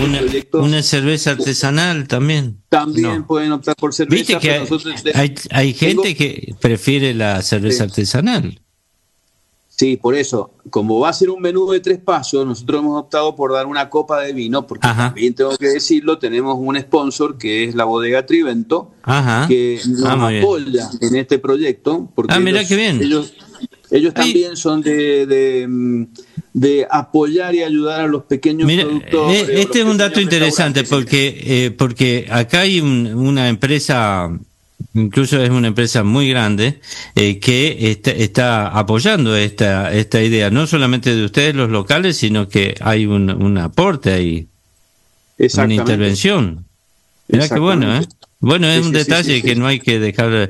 proyectos. Una cerveza artesanal también. También No. pueden optar por cerveza. Viste que hay gente que prefiere la cerveza artesanal. Sí, por eso, como va a ser un menú de 3 pasos, nosotros hemos optado por dar una copa de vino, porque también tengo que decirlo, tenemos un sponsor que es la bodega Trivento, que nos apoya en este proyecto, porque mirá qué bien. ellos también son de apoyar y ayudar a los pequeños productores. Este es un dato interesante, porque acá hay una empresa, incluso es una empresa muy grande, que está apoyando esta idea, no solamente de ustedes los locales, sino que hay un aporte ahí, una intervención. Mirá qué bueno, ¿eh? Bueno, es un detalle que no hay que dejar,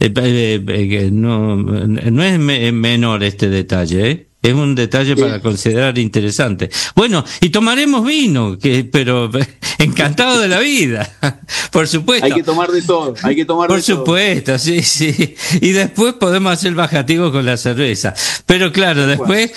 no es menor este detalle, ¿eh? Es un detalle para considerar interesante. Bueno, y tomaremos vino, pero encantado de la vida, por supuesto. Hay que tomar de todo, por supuesto, sí. Y después podemos hacer bajativo con la cerveza. Pero claro, después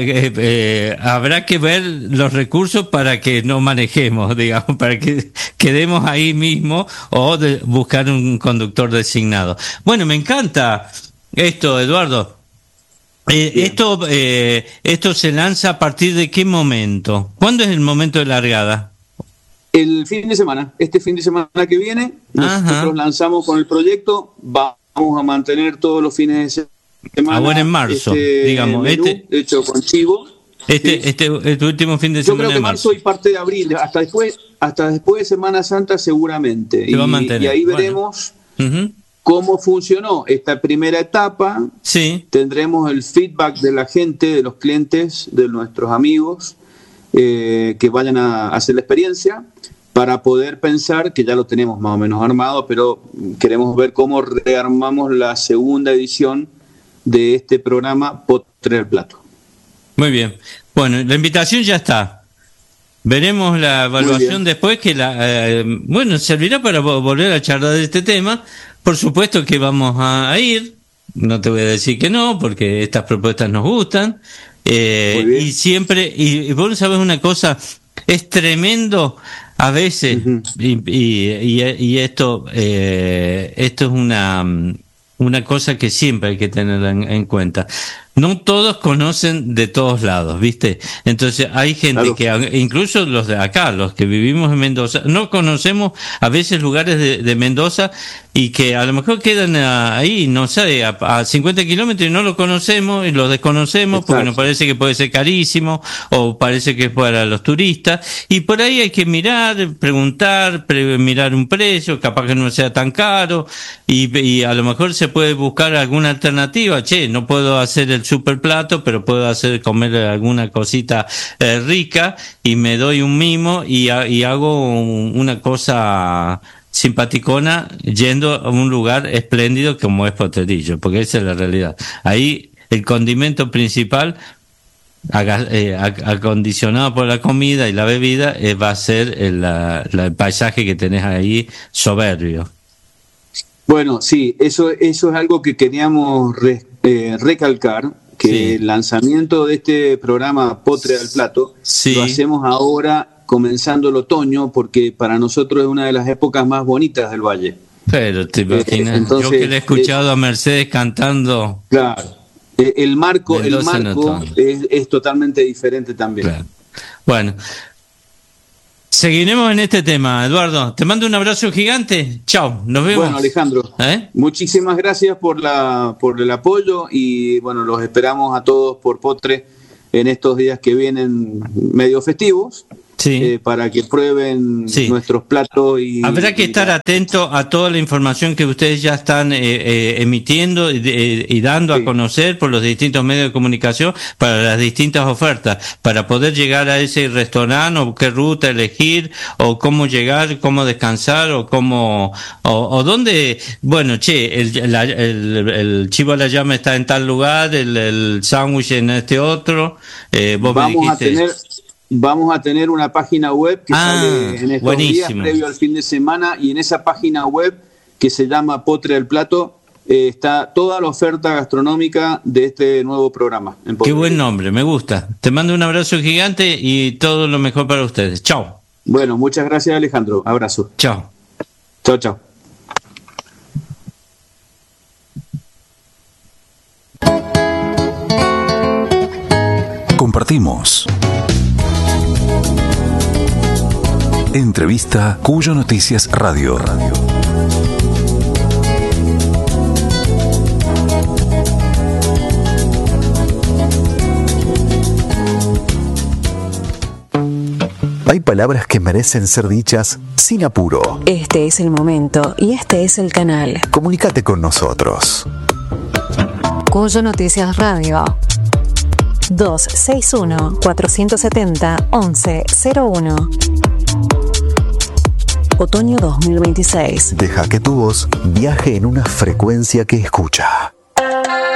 habrá que ver los recursos para que no manejemos, digamos, para que quedemos ahí mismo o buscar un conductor designado. Bueno, me encanta esto, Eduardo. Esto se lanza a partir de qué momento. ¿Cuándo es el momento de largada? El fin de semana. Este fin de semana que viene, nosotros lanzamos con el proyecto. Vamos a mantener todos los fines de semana. Ahora en marzo, digamos. Menú, hecho con chivo. Este último fin de semana. Yo creo que marzo y parte de abril, hasta después de Semana Santa seguramente. Se va a mantener. Y ahí veremos. ¿Cómo funcionó esta primera etapa? Sí. Tendremos el feedback de la gente, de los clientes, de nuestros amigos que vayan a hacer la experiencia para poder pensar, que ya lo tenemos más o menos armado, pero queremos ver cómo rearmamos la segunda edición de este programa Postre al Plato. Muy bien. Bueno, la invitación ya está. Veremos la evaluación después, que servirá para volver a charlar de este tema. Por supuesto que vamos a ir, no te voy a decir que no, porque estas propuestas nos gustan, y siempre, y vos sabés una cosa, es tremendo a veces, y esto es una cosa que siempre hay que tener en cuenta. No todos conocen de todos lados, ¿viste? Entonces hay gente que, incluso los de acá, los que vivimos en Mendoza, no conocemos a veces lugares de Mendoza y que a lo mejor quedan ahí, no sé, a 50 kilómetros y no lo conocemos y lo desconocemos porque nos parece que puede ser carísimo o parece que es para los turistas, y por ahí hay que mirar, preguntar, mirar un precio, capaz que no sea tan caro, y a lo mejor se puede buscar alguna alternativa. No puedo hacer el super plato, pero puedo comer alguna cosita rica, y me doy un mimo y hago una cosa simpaticona yendo a un lugar espléndido como es Potrerillo, porque esa es la realidad. Ahí el condimento principal, acondicionado por la comida y la bebida, va a ser el paisaje que tenés ahí soberbio. Bueno, sí, eso es algo que queríamos recalcar, que el lanzamiento de este programa Postre al Plato lo hacemos ahora comenzando el otoño, porque para nosotros es una de las épocas más bonitas del Valle. Pero te imaginas, entonces, yo que le he escuchado a Mercedes cantando. Claro, el marco es totalmente diferente también. Claro. Bueno, seguiremos en este tema, Eduardo. Te mando un abrazo gigante. Chao, nos vemos. Bueno, Alejandro, muchísimas gracias por el apoyo, y bueno, los esperamos a todos por Postre en estos días que vienen medio festivos. Para que prueben nuestros platos. Habrá que estar atento a toda la información que ustedes ya están emitiendo y dando a conocer por los distintos medios de comunicación para las distintas ofertas, para poder llegar a ese restaurante, o qué ruta elegir, o cómo llegar, cómo descansar, o cómo o dónde. Bueno, el chivo a la llama está en tal lugar, el sándwich en este otro. Vos Vamos a tener una página web que sale en estos días previo al fin de semana, y en esa página web, que se llama Postre al Plato, está toda la oferta gastronómica de este nuevo programa. Qué buen nombre, me gusta. Te mando un abrazo gigante y todo lo mejor para ustedes. Chao. Bueno, muchas gracias, Alejandro. Abrazo. Chao. Chao, chao. Compartimos. Entrevista Cuyo Noticias Radio. Hay palabras que merecen ser dichas sin apuro. Este es el momento y este es el canal. Comunícate con nosotros. Cuyo Noticias Radio. 261-470-1101. Otoño 2026. Deja que tu voz viaje en una frecuencia que escucha.